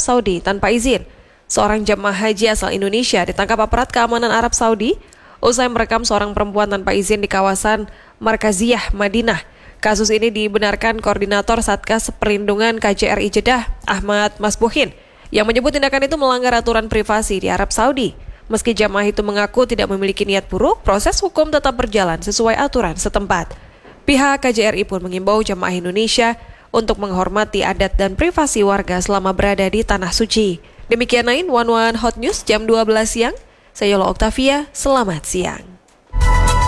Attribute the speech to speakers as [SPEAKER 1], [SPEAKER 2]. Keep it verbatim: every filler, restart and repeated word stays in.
[SPEAKER 1] Saudi tanpa izin. Seorang jemaah haji asal Indonesia ditangkap aparat keamanan Arab Saudi usai merekam seorang perempuan tanpa izin di kawasan Markaziyah, Madinah. Kasus ini dibenarkan Koordinator Satgas Perlindungan K J R I Jeddah, Ahmad Masbuhin, yang menyebut tindakan itu melanggar aturan privasi di Arab Saudi. Meski jamaah itu mengaku tidak memiliki niat buruk, proses hukum tetap berjalan sesuai aturan setempat. Pihak K J R I pun mengimbau jamaah Indonesia untuk menghormati adat dan privasi warga selama berada di Tanah Suci. Demikian sembilan satu satu Hot News jam dua belas siang. Saya Yola Oktavia, selamat siang.